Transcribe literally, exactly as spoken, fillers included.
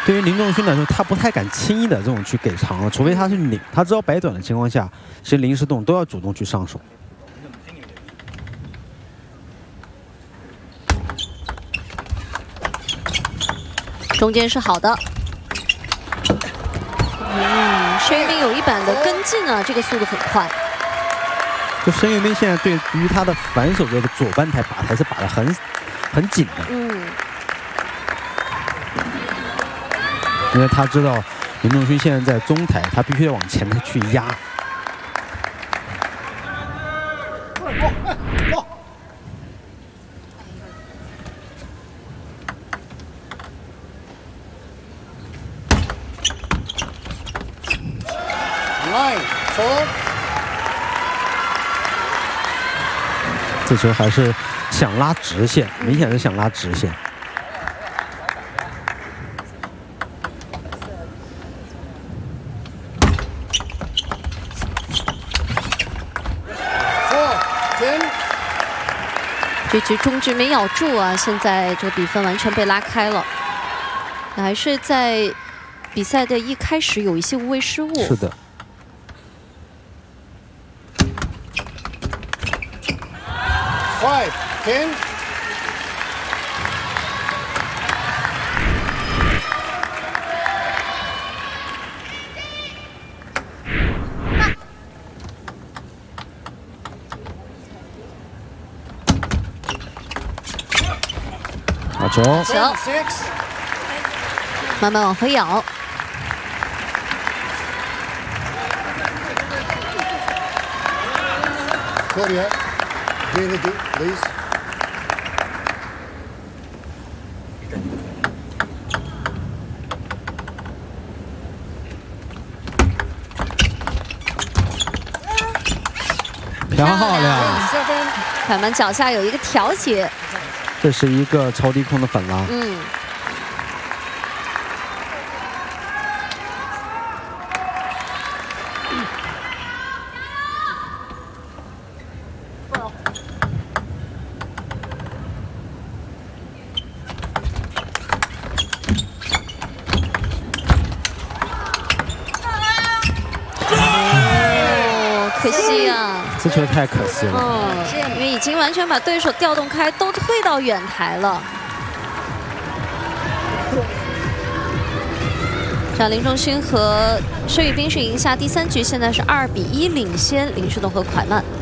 对于林仲勋来说，他不太敢轻易的这种去给长，除非他是拧，他知道摆短的情况下，其实林诗栋都要主动去上手。 中间是好的。嗯，申玉斌有一板的跟进啊，这个速度很快。 就申玉斌现在对于他的反手这个左半台把台是把得很很紧的。 嗯。 因为他知道林仲勋现在在中台，他必须要往前面去压。这球还是想拉直线，明显是想拉直线。 这局中局没咬住啊，现在这个比分完全被拉开了。还是在比赛的一开始有一些无谓失误。 是的。 Five, ten. 好球， 球，慢慢往回咬。 Claudia, really deep, please. 漂亮！ 凯曼脚下有一个挑起。 这是一个超低空的反拉。 嗯。哦，可惜呀。 这球太可惜了。 嗯，因为已经完全把对手调动开，都退到远台了。这样林仲勋和申玉斌是赢下第三局，现在是二比一领先林诗栋和蒯曼。